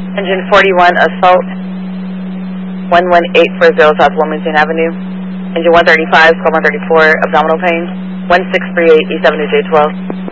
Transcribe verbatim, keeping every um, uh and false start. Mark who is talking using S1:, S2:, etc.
S1: Engine forty-one, assault, one one eight four zero South Wilmington Avenue. Engine one thirty-five, call one thirty-four, abdominal pain, one six three eight, East Avenue J twelve.